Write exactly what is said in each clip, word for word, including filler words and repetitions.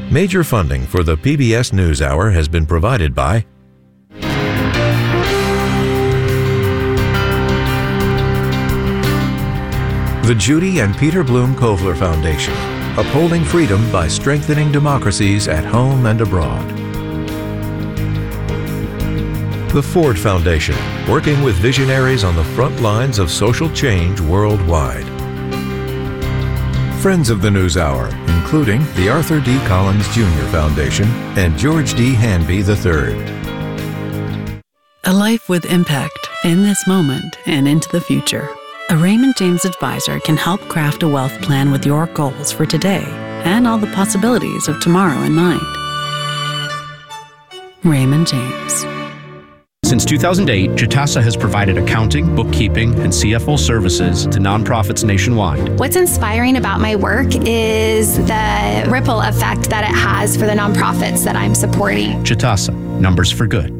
Major funding for the P B S NewsHour has been provided by the Judy and Peter Bloom Kovler Foundation, upholding freedom by strengthening democracies at home and abroad. The Ford Foundation, working with visionaries on the front lines of social change worldwide. Friends of the NewsHour, including the Arthur D. Collins Junior Foundation and George D. Hanby the third. A life with impact in this moment and into the future. A Raymond James advisor can help craft a wealth plan with your goals for today and all the possibilities of tomorrow in mind. Raymond James. Since two thousand eight, Jitasa has provided accounting, bookkeeping, and C F O services to nonprofits nationwide. What's inspiring about my work is the ripple effect that it has for the nonprofits that I'm supporting. Jitasa, numbers for good.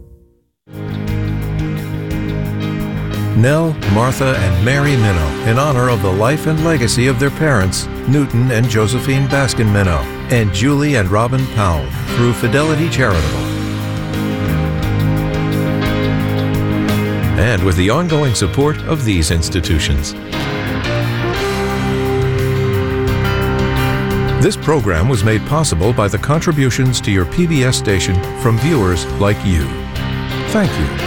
Nell, Martha, and Mary Minow, in honor of the life and legacy of their parents, Newton and Josephine Baskin Minow, and Julie and Robin Powell, through Fidelity Charitable. And with the ongoing support of these institutions. This program was made possible by the contributions to your P B S station from viewers like you. Thank you.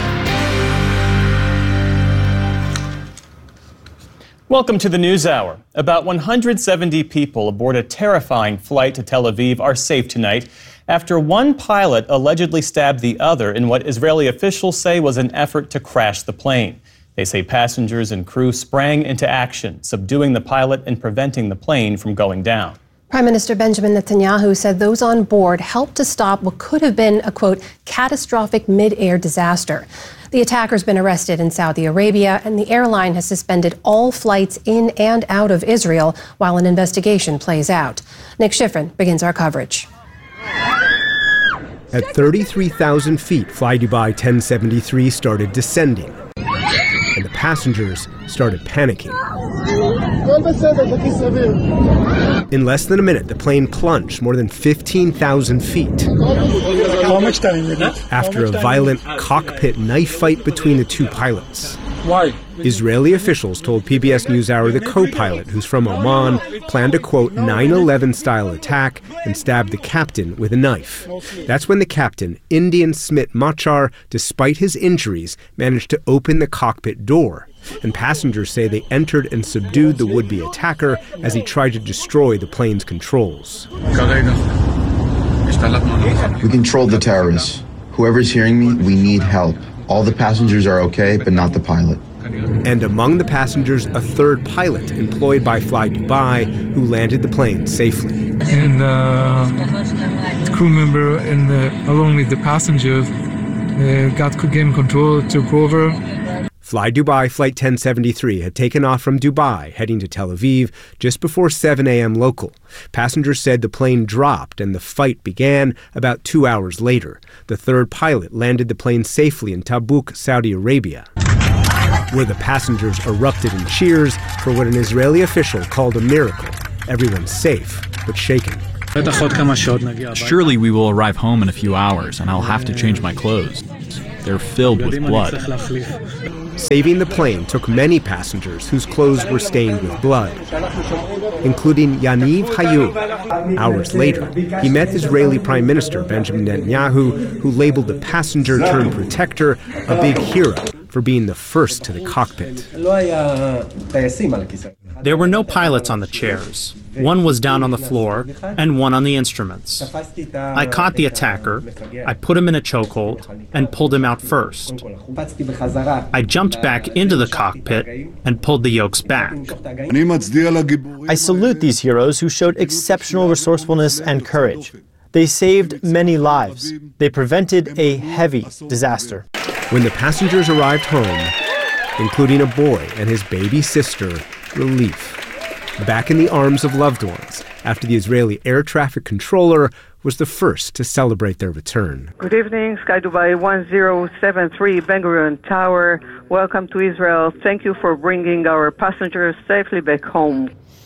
Welcome to the NewsHour. About one hundred seventy people aboard a terrifying flight to Tel Aviv are safe tonight after one pilot allegedly stabbed the other in what Israeli officials say was an effort to crash the plane. They say passengers and crew sprang into action, subduing the pilot and preventing the plane from going down. Prime Minister Benjamin Netanyahu said those on board helped to stop what could have been a, quote, catastrophic mid-air disaster. The attacker's been arrested in Saudi Arabia, and the airline has suspended all flights in and out of Israel while an investigation plays out. Nick Schifrin begins our coverage. At thirty-three thousand feet, FlyDubai ten seventy-three started descending, and the passengers started panicking. In less than a minute, the plane plunged more than fifteen thousand feet. How much time? After a violent cockpit knife fight between the two pilots. Why? Israeli officials told P B S NewsHour the co-pilot, who's from Oman, planned a, quote, nine eleven style attack and stabbed the captain with a knife. That's when the captain, Indian Smit Machar, despite his injuries, managed to open the cockpit door. And passengers say they entered and subdued the would-be attacker as he tried to destroy the plane's controls. We controlled the terrorists. Whoever's hearing me, we need help. All the passengers are okay, but not the pilot. And among the passengers, a third pilot employed by FlyDubai who landed the plane safely. And uh, the crew member, and uh, along with the passengers, uh, got game control, took over. FlyDubai Flight ten seventy-three had taken off from Dubai, heading to Tel Aviv, just before seven a.m. local. Passengers said the plane dropped and the fight began about two hours later. The third pilot landed the plane safely in Tabuk, Saudi Arabia, where the passengers erupted in cheers for what an Israeli official called a miracle. Everyone's safe, but shaken. Surely we will arrive home in a few hours, and I'll have to change my clothes. They're filled with blood. Saving the plane took many passengers whose clothes were stained with blood, including Yaniv Hayou. Hours later, he met Israeli Prime Minister Benjamin Netanyahu, who labeled the passenger-turned-protector a big hero for being the first to the cockpit. There were no pilots on the chairs. One was down on the floor, and one on the instruments. I caught the attacker, I put him in a chokehold, and pulled him out first. I jumped back into the cockpit and pulled the yokes back. I salute these heroes who showed exceptional resourcefulness and courage. They saved many lives. They prevented a heavy disaster. When the passengers arrived home, including a boy and his baby sister, relief. Back in the arms of loved ones, after the Israeli air traffic controller was the first to celebrate their return. Good evening, Sky Dubai one zero seven three Ben Gurion Tower. Welcome to Israel. Thank you for bringing our passengers safely back home.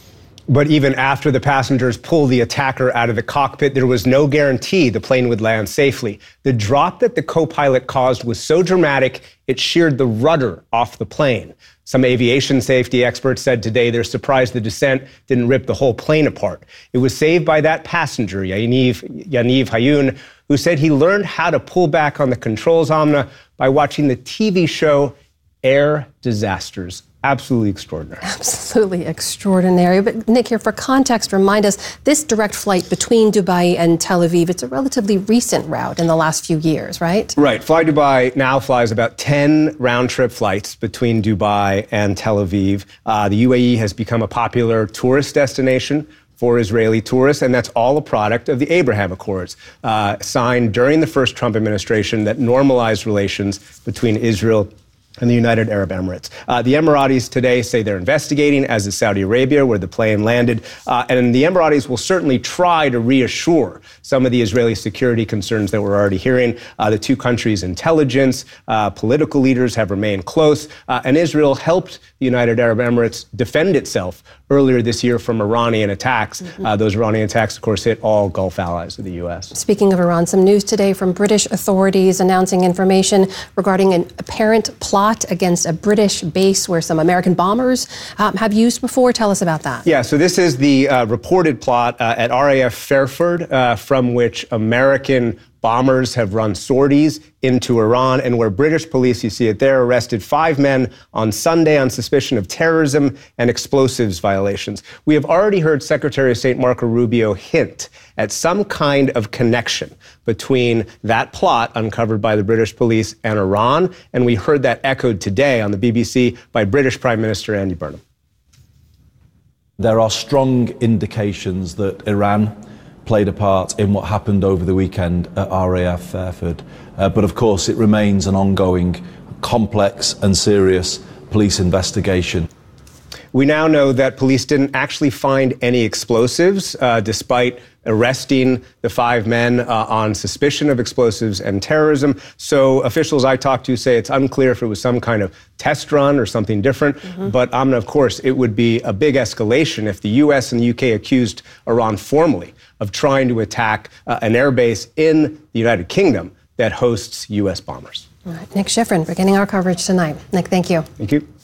But even after the passengers pulled the attacker out of the cockpit, there was no guarantee the plane would land safely. The drop that the co-pilot caused was so dramatic, it sheared the rudder off the plane. Some aviation safety experts said today they're surprised the descent didn't rip the whole plane apart. It was saved by that passenger, Yaniv, Yaniv Hayun, who said he learned how to pull back on the controls, Amna, by watching the T V show Air Disasters. Absolutely extraordinary. Absolutely extraordinary. But Nick, here for context, remind us, this direct flight between Dubai and Tel Aviv, it's a relatively recent route in the last few years, right? Right. Fly Dubai now flies about ten round-trip flights between Dubai and Tel Aviv. Uh, the U A E has become a popular tourist destination for Israeli tourists, and that's all a product of the Abraham Accords, uh, signed during the first Trump administration that normalized relations between Israel and the United Arab Emirates. Uh, the Emiratis today say they're investigating, as is Saudi Arabia, where the plane landed. Uh, and the Emiratis will certainly try to reassure some of the Israeli security concerns that we're already hearing. Uh, the two countries' intelligence, uh, political leaders have remained close. Uh, and Israel helped the United Arab Emirates defend itself earlier this year from Iranian attacks. Mm-hmm. Uh, those Iranian attacks, of course, hit all Gulf allies of the U S. Speaking of Iran, some news today from British authorities announcing information regarding an apparent plot against a British base where some American bombers um, have used before. Tell us about that. Yeah, so this is the uh, reported plot uh, at R A F Fairford, uh, from which American bombers have run sorties into Iran, and where British police, you see it there, arrested five men on Sunday on suspicion of terrorism and explosives violations. We have already heard Secretary of State Marco Rubio hint at some kind of connection between that plot uncovered by the British police and Iran, and we heard that echoed today on the B B C by British Prime Minister Andy Burnham. There are strong indications that Iran played a part in what happened over the weekend at R A F Fairford. Uh, but of course, it remains an ongoing, complex and serious police investigation. We now know that police didn't actually find any explosives, uh, despite arresting the five men uh, on suspicion of explosives and terrorism. So officials I talked to say it's unclear if it was some kind of test run or something different. Mm-hmm. But Amna, of course, it would be a big escalation if the U S and the U K accused Iran formally of trying to attack uh, an airbase in the United Kingdom that hosts U S bombers. All right, Nick Schifrin beginning our coverage tonight. Nick, thank you. Thank you.